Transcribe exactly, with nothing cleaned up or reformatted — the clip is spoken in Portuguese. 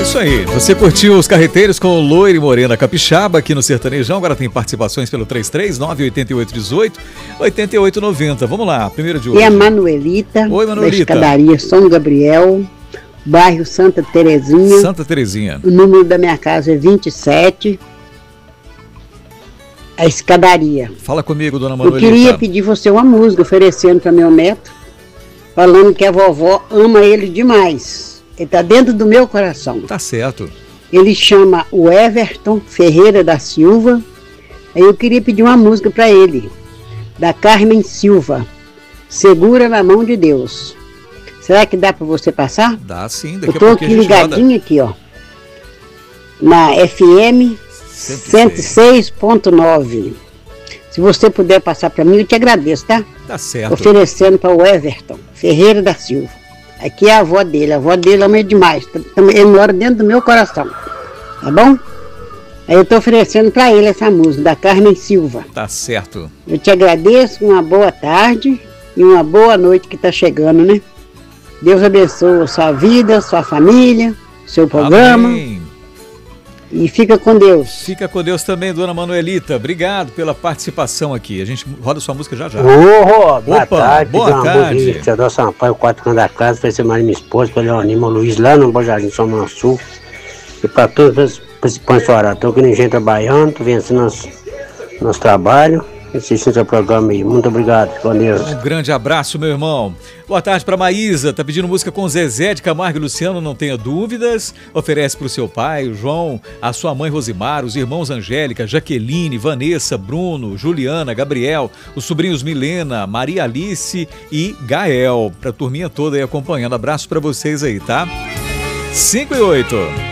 Isso aí, você curtiu os Carreteiros com Loira e Morena Capixaba aqui no Sertanejão. Agora tem participações pelo três três nove oito oito um oito oito oito nove zero. Vamos lá, primeiro de hoje. É a Manuelita, Oi, Manuelita. da escadaria São Gabriel, bairro Santa Terezinha. Santa Terezinha. O número da minha casa é vinte e sete. A escadaria. Fala comigo, dona Manuelita. Eu queria pedir você uma música oferecendo para meu neto, falando que a vovó ama ele demais. Ele está dentro do meu coração. Tá certo. Ele chama o Everton Ferreira da Silva. Aí eu queria pedir uma música para ele, da Carmen Silva, Segura na Mão de Deus. Será que dá para você passar? Dá sim, daqui eu a tô pouquinho aqui ligadinho aqui, ó, na F M cento e seis ponto nove. Se você puder passar para mim, eu te agradeço, tá? Tá certo. Oferecendo para o Everton Ferreira da Silva. Aqui é a avó dele, a avó dele ama ele demais. Ele mora dentro do meu coração. Tá bom? Aí eu tô oferecendo para ele essa música, da Carmen Silva. Tá certo. Eu te agradeço, uma boa tarde e uma boa noite que tá chegando, né? Deus abençoe a sua vida, sua família, seu programa. Amém. E fica com Deus. Fica com Deus também, dona Manuelita. Obrigado pela participação aqui. A gente roda sua música já já. Ô, boa Opa, tarde. boa tarde. Teodoro Sampaio, quatro cantos da casa, para ser mais minha esposa, para Leonima Luiz, lá no Bom Jardim, São Mansur. E para todos os participantes do horário. Estou aqui no Engenho trabalhando, estou vencendo nosso, nosso trabalho. Assistindo seu programa aí. Muito obrigado, com Deus. Um grande abraço, meu irmão. Boa tarde para Maísa, tá pedindo música com Zezé de Camargo e Luciano, não tenha dúvidas. Oferece para o seu pai, o João, a sua mãe Rosimar, os irmãos Angélica, Jaqueline, Vanessa, Bruno, Juliana, Gabriel, os sobrinhos Milena, Maria Alice e Gael. Pra turminha toda aí acompanhando. Abraço para vocês aí, tá? cinco e oito.